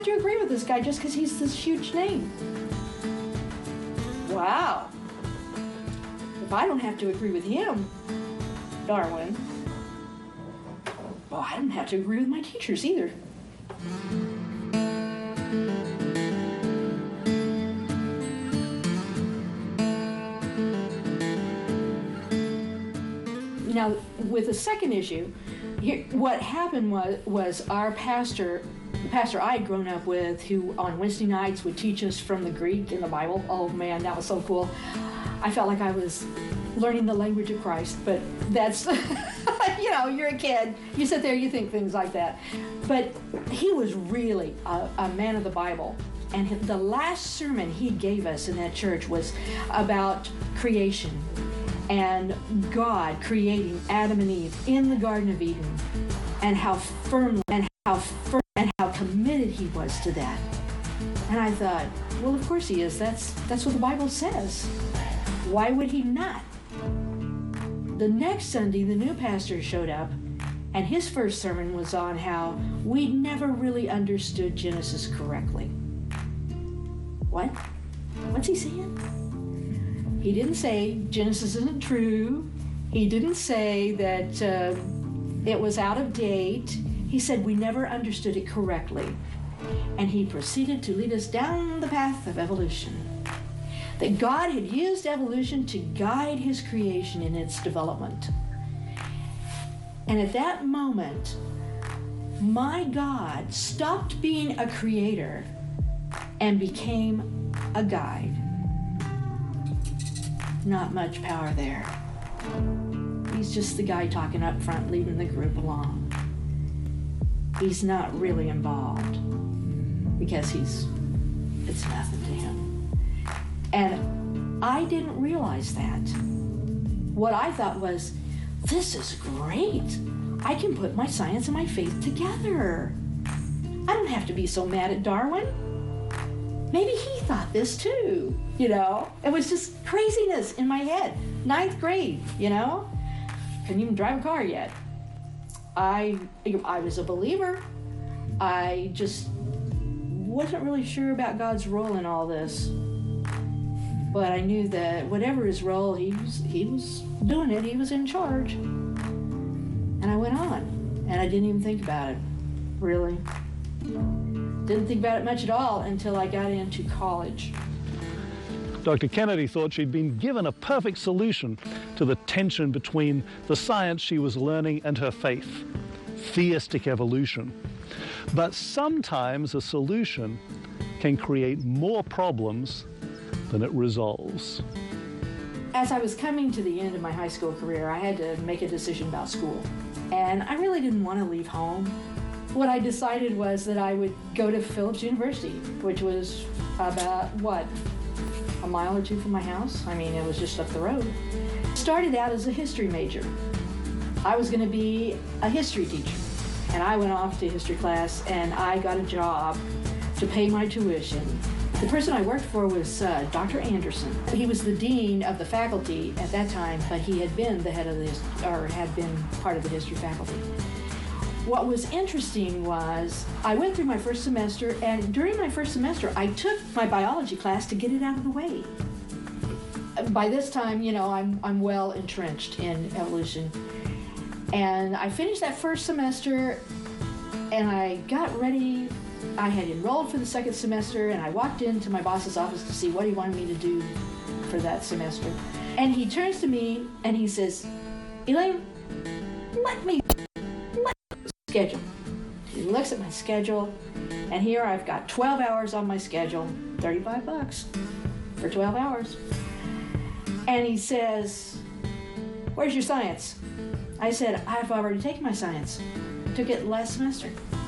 to agree with this guy just because he's this huge name. Wow. If I don't have to agree with him, Darwin, well, I don't have to agree with my teachers either. Now, with the second issue, here, what happened was our pastor, the pastor I had grown up with, who on Wednesday nights would teach us from the Greek in the Bible. Oh man, that was so cool. I felt like I was learning the language of Christ, but that's, you know, you're a kid. You sit there, you think things like that. But he was really a man of the Bible. And the last sermon he gave us in that church was about creation and God creating Adam and Eve in the Garden of Eden, and how firmly and how committed he was to that. And I thought, well, of course he is. That's what the Bible says. Why would he not? The next Sunday, the new pastor showed up, and his first sermon was on how we'd never really understood Genesis correctly. What? What's he saying? He didn't say Genesis isn't true. He didn't say that it was out of date. He said we never understood it correctly. And he proceeded to lead us down the path of evolution. That God had used evolution to guide his creation in its development. And at that moment, my God stopped being a creator and became a guide. Not much power there. He's just the guy talking up front, leading the group along. He's not really involved because it's nothing to him. And I didn't realize that. What I thought was, this is great. I can put my science and my faith together. I don't have to be so mad at Darwin. Maybe he thought this too, you know? It was just craziness in my head. 9th grade, you know? Couldn't even drive a car yet. I was a believer. I just wasn't really sure about God's role in all this. But I knew that whatever his role, he was doing it. He was in charge. And I went on. And I didn't even think about it, really. Didn't think about it much at all until I got into college. Dr. Kennedy thought she'd been given a perfect solution to the tension between the science she was learning and her faith, theistic evolution. But sometimes a solution can create more problems than it resolves. As I was coming to the end of my high school career, I had to make a decision about school. And I really didn't want to leave home. What I decided was that I would go to Phillips University, which was about, a mile or two from my house? I mean, it was just up the road. Started out as a history major. I was going to be a history teacher. And I went off to history class, and I got a job to pay my tuition. The person I worked for was Dr. Anderson. He was the dean of the faculty at that time, but he had been the head of had been part of the history faculty. What was interesting was I went through my first semester, and during my first semester, I took my biology class to get it out of the way. By this time, you know, I'm well entrenched in evolution. And I finished that first semester, and I got ready. I had enrolled for the second semester, and I walked into my boss's office to see what he wanted me to do for that semester. And he turns to me, and he says, Elaine, let me schedule. He looks at my schedule, and here I've got 12 hours on my schedule, $35 for 12 hours. And he says, where's your science? I said, I've already taken my science. I took it last semester.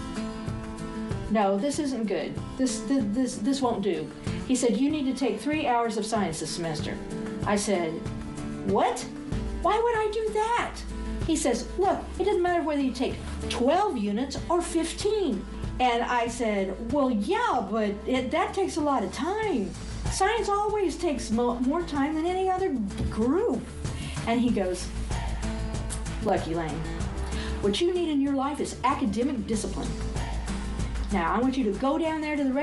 No, this isn't good. This won't do. He said, you need to take 3 hours of science this semester. I said, what? Why would I do that? He says, look, it doesn't matter whether you take 12 units or 15. And I said, well, yeah, but that takes a lot of time. Science always takes more time than any other group. And he goes, look, Elaine, what you need in your life is academic discipline. Now, I want you to go down there to the